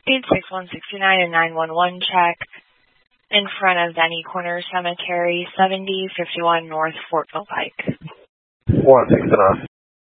86169 and 911 check in front of Denny Corner Cemetery, 7051 North Fortville Pike. 169.